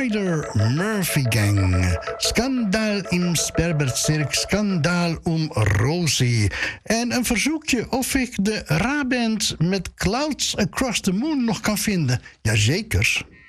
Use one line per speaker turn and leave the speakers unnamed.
Spider Murphy Gang. Skandaal im Sperbertzirk, skandaal om Rosie. En een verzoekje of ik de Ra-band met Clouds Across the Moon nog kan vinden. Jazekers.